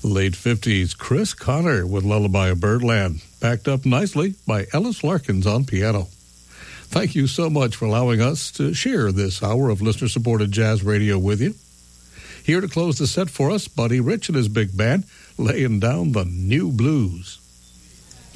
Late 50s, Chris Connor with Lullaby of Birdland, backed up nicely by Ellis Larkins on piano. Thank you so much for allowing us to share this hour of listener-supported jazz radio with you. Here to close the set for us, Buddy Rich and his big band, laying down the new blues.